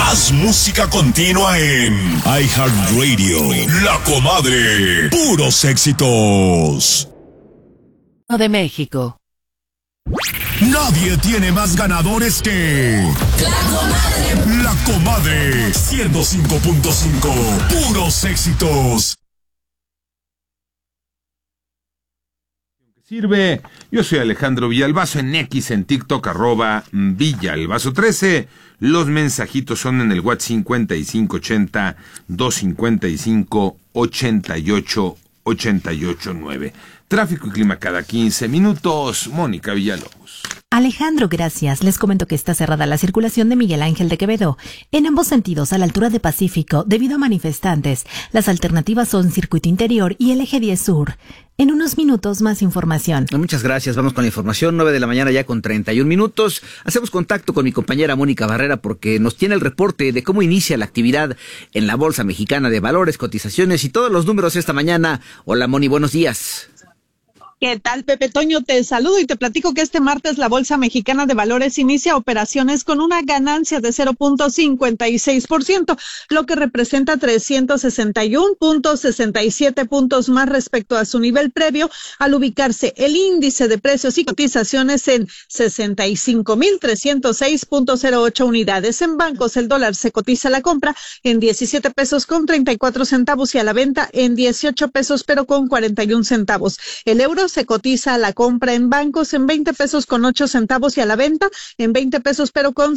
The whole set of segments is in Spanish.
Más música continua en iHeartRadio. La Comadre. Puros éxitos. De México. Nadie tiene más ganadores que La Comadre 105.5. Puros éxitos. Sirve. Yo soy Alejandro Villalbazo en X, en TikTok, @Villalbazo13. Los mensajitos son en el WhatsApp 5580-255-8889. Tráfico y clima cada 15 minutos. Mónica Villalobos. Alejandro, gracias. Les comento que está cerrada la circulación de Miguel Ángel de Quevedo en ambos sentidos a la altura de Pacífico debido a manifestantes. Las alternativas son Circuito Interior y el Eje 10 Sur. En unos minutos más información. Muchas gracias. Vamos con la información. 9 de la mañana ya con 31 minutos. Hacemos contacto con mi compañera Mónica Barrera porque nos tiene el reporte de cómo inicia la actividad en la Bolsa Mexicana de Valores, cotizaciones y todos los números esta mañana. Hola Moni, buenos días. ¿Qué tal, Pepe Toño? Te saludo y te platico que este martes la Bolsa Mexicana de Valores inicia operaciones con una ganancia de 0.56%, lo que representa 361.67 puntos más respecto a su nivel previo, al ubicarse el índice de precios y cotizaciones en 65.306.08 unidades. En bancos, el dólar se cotiza a la compra en 17 pesos con 34 centavos y a la venta en 18 pesos pero con 41 centavos. El euro se cotiza a la compra en bancos en 20 pesos con 8 centavos y a la venta en 20 pesos pero con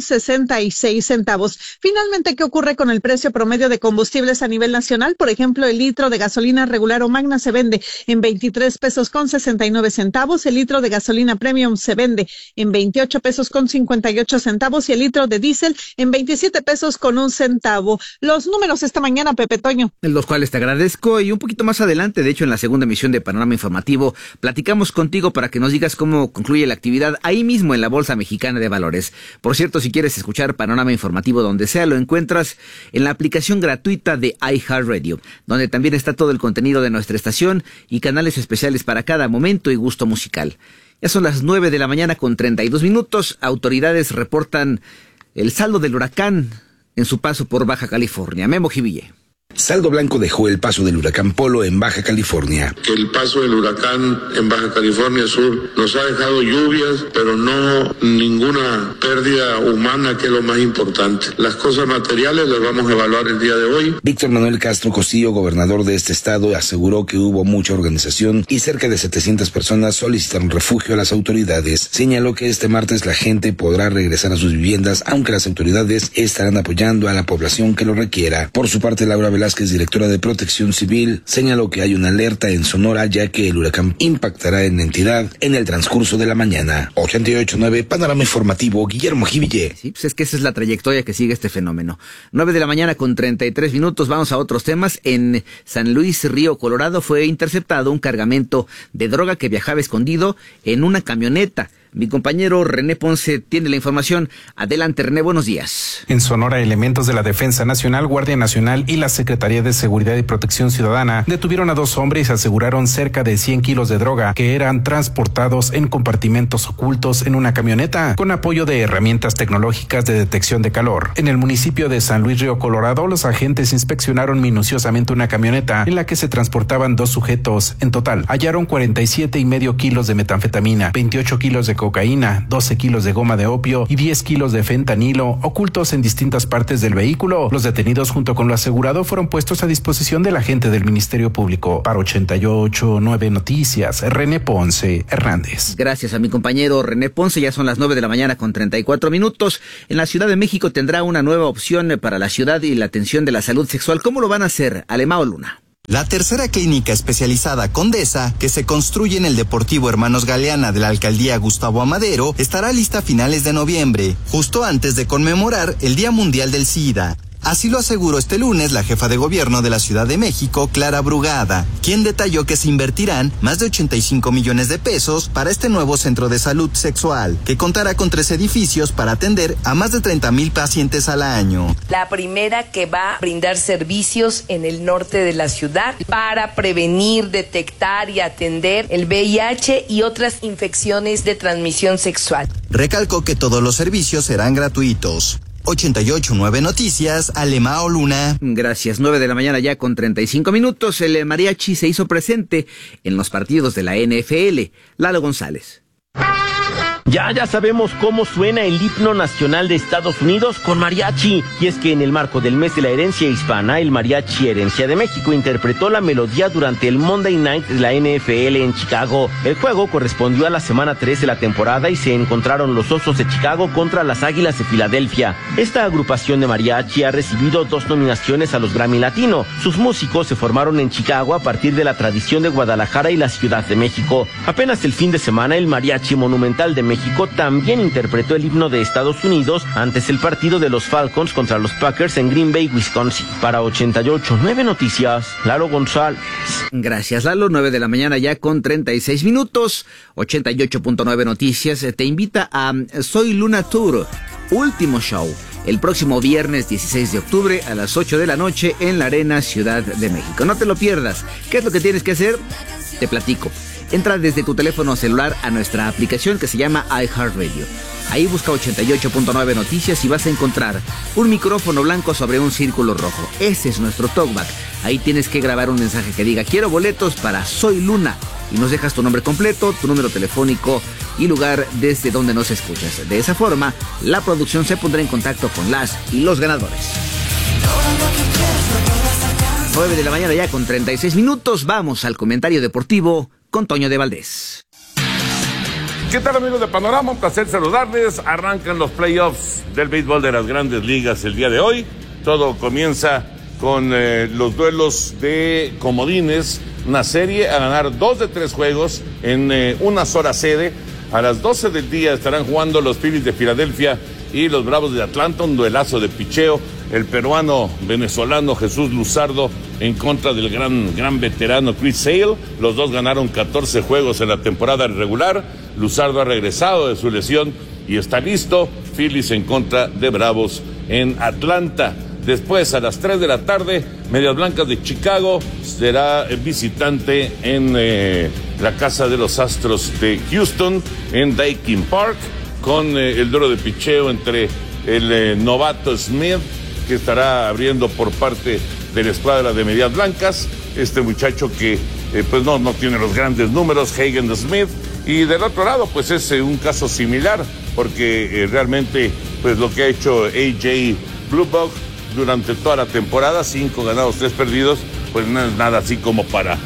66 centavos. Finalmente, ¿qué ocurre con el precio promedio de combustibles a nivel nacional? Por ejemplo, el litro de gasolina regular o magna se vende en 23 pesos con 69 centavos, el litro de gasolina premium se vende en 28 pesos con 58 centavos y el litro de diésel en 27 pesos con 1 centavo. Los números esta mañana, Pepe Toño. Los cuales te agradezco y un poquito más adelante, de hecho en la segunda emisión de Panorama Informativo, platicamos contigo para que nos digas cómo concluye la actividad ahí mismo en la Bolsa Mexicana de Valores. Por cierto, si quieres escuchar Panorama Informativo donde sea, lo encuentras en la aplicación gratuita de iHeartRadio, donde también está todo el contenido de nuestra estación y canales especiales para cada momento y gusto musical. Ya son las 9 de la mañana con 32 minutos. Autoridades reportan el saldo del huracán en su paso por Baja California. Memo Jiville. Saldo blanco dejó el paso del huracán Polo en Baja California. El paso del huracán en Baja California Sur nos ha dejado lluvias, pero no ninguna pérdida humana, que es lo más importante. Las cosas materiales las vamos a evaluar el día de hoy. Víctor Manuel Castro Costillo, gobernador de este estado, aseguró que hubo mucha organización y cerca de 700 personas solicitaron refugio a las autoridades. Señaló que este martes la gente podrá regresar a sus viviendas, aunque las autoridades estarán apoyando a la población que lo requiera. Por su parte, Laura Velázquez, directora de Protección Civil, señaló que hay una alerta en Sonora ya que el huracán impactará en la entidad en el transcurso de la mañana. 88.9, Panorama Informativo, Guillermo Jiville. Sí, pues es que esa es la trayectoria que sigue este fenómeno. 9 de la mañana con 33 minutos, vamos a otros temas. En San Luis Río Colorado fue interceptado un cargamento de droga que viajaba escondido en una camioneta. Mi compañero René Ponce tiene la información. Adelante, René, buenos días. En Sonora, elementos de la Defensa Nacional, Guardia Nacional y la Secretaría de Seguridad y Protección Ciudadana detuvieron a 2 hombres y aseguraron cerca de 100 kilos de droga que eran transportados en compartimentos ocultos en una camioneta con apoyo de herramientas tecnológicas de detección de calor. En el municipio de San Luis Río Colorado, los agentes inspeccionaron minuciosamente una camioneta en la que se transportaban 2 sujetos. En total, hallaron 47,5 kilos de metanfetamina, 28 kilos de cocaína, 12 kilos de goma de opio y 10 kilos de fentanilo ocultos en distintas partes del vehículo. Los detenidos junto con lo asegurado fueron puestos a disposición del agente del Ministerio Público. Para 88.9 Noticias, René Ponce Hernández. Gracias a mi compañero René Ponce. Ya son las 9 de la mañana con 34 minutos. En la Ciudad de México tendrá una nueva opción para la ciudad y la atención de la salud sexual. ¿Cómo lo van a hacer? Alemao Luna. La tercera clínica especializada Condesa, que se construye en el Deportivo Hermanos Galeana de la Alcaldía Gustavo Amadero, estará lista a finales de noviembre, justo antes de conmemorar el Día Mundial del SIDA. Así lo aseguró este lunes la jefa de gobierno de la Ciudad de México, Clara Brugada, quien detalló que se invertirán más de 85 millones de pesos para este nuevo centro de salud sexual, que contará con 3 edificios para atender a más de 30,000 pacientes al año. La primera, que va a brindar servicios en el norte de la ciudad para prevenir, detectar y atender el VIH y otras infecciones de transmisión sexual. Recalcó que todos los servicios serán gratuitos. 889 Noticias, Alemao Luna. Gracias, 9 de la mañana ya con 35 minutos. El mariachi se hizo presente en los partidos de la NFL. Lalo González. Ya sabemos cómo suena el himno nacional de Estados Unidos con mariachi. Y es que en el marco del mes de la herencia hispana, el Mariachi Herencia de México interpretó la melodía durante el Monday Night de la NFL en Chicago. El juego correspondió a la semana 3 de la temporada y se encontraron los Osos de Chicago contra las Águilas de Filadelfia. Esta agrupación de mariachi ha recibido 2 nominaciones a los Grammy Latino. Sus músicos se formaron en Chicago a partir de la tradición de Guadalajara y la Ciudad de México. Apenas el fin de semana, el Mariachi Monumental de México también interpretó el himno de Estados Unidos antes el partido de los Falcons contra los Packers en Green Bay, Wisconsin. Para 88.9 Noticias, Lalo González. Gracias, Lalo. 9 de la mañana ya con 36 minutos. 88.9 Noticias te invita a Soy Luna Tour, último show, el próximo viernes 16 de octubre a las 8 de la noche en la Arena Ciudad de México. No te lo pierdas. ¿Qué es lo que tienes que hacer? Te platico. Entra desde tu teléfono celular a nuestra aplicación que se llama iHeartRadio. Ahí busca 88.9 Noticias y vas a encontrar un micrófono blanco sobre un círculo rojo. Ese es nuestro talkback. Ahí tienes que grabar un mensaje que diga: quiero boletos para Soy Luna. Y nos dejas tu nombre completo, tu número telefónico y lugar desde donde nos escuchas. De esa forma, la producción se pondrá en contacto con las y los ganadores. 9 de la mañana ya con 36 minutos. Vamos al comentario deportivo con Toño de Valdés. ¿Qué tal, amigos de Panorama? Un placer saludarles. Arrancan los playoffs del béisbol de las Grandes Ligas el día de hoy. Todo comienza con los duelos de comodines, una serie a ganar 2 de 3 juegos en una sola sede. A las 12 del día estarán jugando los Phillies de Filadelfia y los Bravos de Atlanta, un duelazo de picheo. El peruano venezolano Jesús Luzardo en contra del gran veterano Chris Sale. Los dos ganaron 14 juegos en la temporada regular. Luzardo ha regresado de su lesión y está listo. Phillies en contra de Bravos en Atlanta. Después, a las 3 de la tarde, Medias Blancas de Chicago será visitante en la casa de los Astros de Houston en Daikin Park, con el duelo de picheo entre el novato Smith, que estará abriendo por parte de la escuadra de Medias Blancas, este muchacho que pues no tiene los grandes números, Hagen Smith, y del otro lado pues es un caso similar, porque realmente pues lo que ha hecho AJ Blubog durante toda la temporada, 5 ganados, 3 perdidos, pues no es nada así como para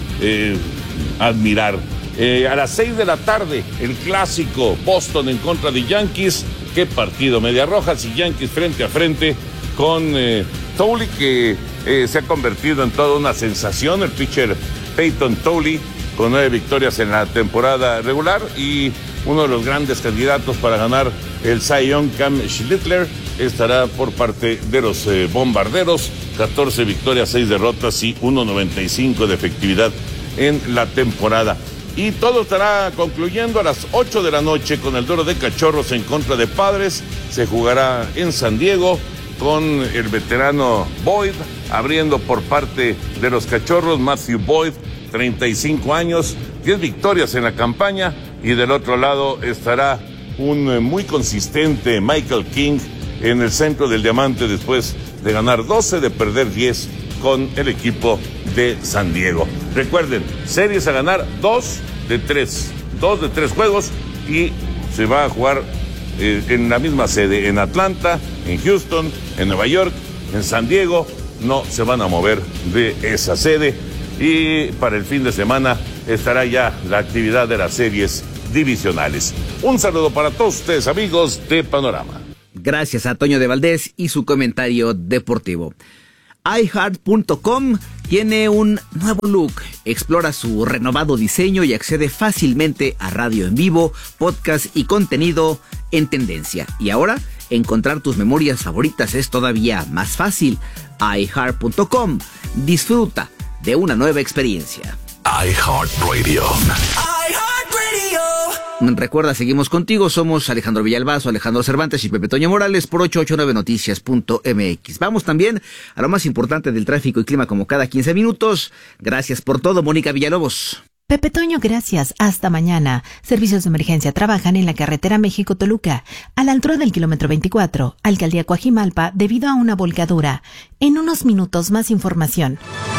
admirar. A las 6 de la tarde, el clásico Boston en contra de Yankees. Qué partido, Medias Rojas y Yankees frente a frente, con Tolley, que se ha convertido en toda una sensación, el pitcher Peyton Tolley, con 9 victorias en la temporada regular, y uno de los grandes candidatos para ganar el Cy Young, Cam Schlittler, estará por parte de los Bombarderos, 14 victorias, 6 derrotas y 1.95 de efectividad en la temporada. Y todo estará concluyendo a las 8 de la noche con el duelo de Cachorros en contra de Padres. Se jugará en San Diego con el veterano Boyd abriendo por parte de los Cachorros. Matthew Boyd, 35 años, 10 victorias en la campaña. Y del otro lado estará un muy consistente Michael King en el centro del diamante, después de ganar 12, de perder 10 con el equipo de San Diego. Recuerden, series a ganar 2 de 3 juegos, y se va a jugar en la misma sede, en Atlanta, en Houston, en Nueva York, en San Diego. No se van a mover de esa sede, y para el fin de semana estará ya la actividad de las series divisionales. Un saludo para todos ustedes, amigos de Panorama. Gracias a Toño de Valdés y su comentario deportivo. iHeart.com tiene un nuevo look. Explora su renovado diseño y accede fácilmente a radio en vivo, podcast y contenido en tendencia. Y ahora, encontrar tus memorias favoritas es todavía más fácil. iHeart.com. Disfruta de una nueva experiencia. iHeartRadio. Recuerda, seguimos contigo, somos Alejandro Villalbazo, Alejandro Cervantes y Pepe Toño Morales por 889noticias.mx. Vamos también a lo más importante del tráfico y clima como cada 15 minutos. Gracias por todo, Mónica Villalobos. Pepe Toño, gracias. Hasta mañana. Servicios de emergencia trabajan en la carretera México-Toluca, a la altura del kilómetro 24, Alcaldía Coajimalpa, debido a una volcadura. En unos minutos más información.